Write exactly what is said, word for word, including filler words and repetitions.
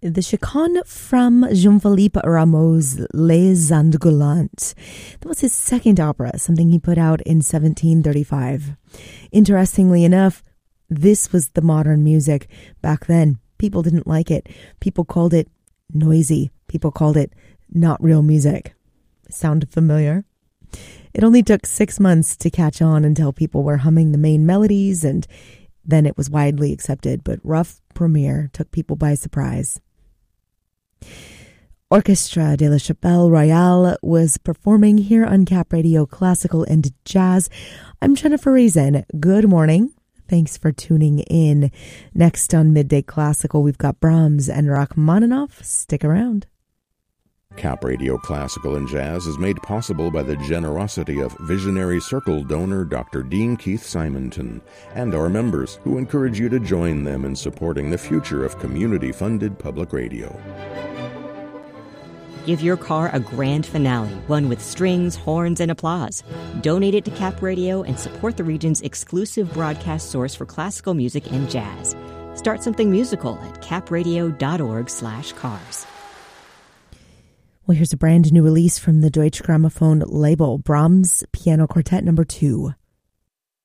The Chaconne from Jean-Philippe Rameau's Les Andes Galantes. That was his second opera, something he put out in seventeen thirty-five. Interestingly enough, this was the modern music back then. People didn't like it. People called it noisy. People called it not real music. Sound familiar? It only took six months to catch on until people were humming the main melodies, and then it was widely accepted, but rough premiere took people by surprise. Orchestre de la Chapelle Royale was performing here on Cap Radio Classical and Jazz. I'm Jennifer Reason. Good morning. Thanks for tuning in. Next on Midday Classical, we've got Brahms and Rachmaninoff. Stick around. Cap Radio Classical and Jazz is made possible by the generosity of visionary Circle donor Doctor Dean Keith Simonton and our members, who encourage you to join them in supporting the future of community-funded public radio. Give your car a grand finale, one with strings, horns, and applause. Donate it to Cap Radio and support the region's exclusive broadcast source for classical music and jazz. Start something musical at capradio.org slash cars. Well, here's a brand new release from the Deutsche Grammophon label, Brahms Piano Quartet number two.